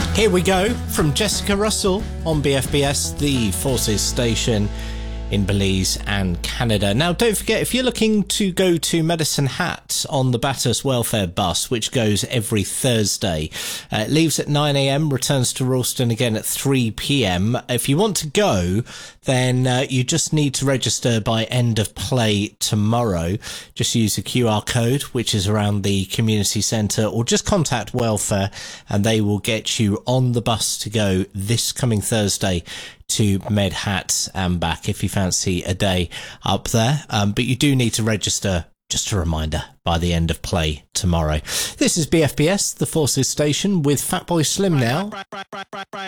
Here we go from Jessica Russell on BFBS, the Forces station in Belize and Canada. Now, don't forget, if you're looking to go to Medicine Hat on the Bathurst Welfare Bus, which goes every Thursday, it leaves at 9 a.m, returns to Ralston again at 3 p.m. If you want to go, then you just need to register by end of play tomorrow. Just use the QR code, which is around the community centre, or just contact Welfare and they will get you on the bus to go this coming Thursday to Med Hat and back if you fancy a day up there. But you do need to register, just a reminder, by the end of play tomorrow. This is BFBS, the Forces station, with Fatboy Slim now.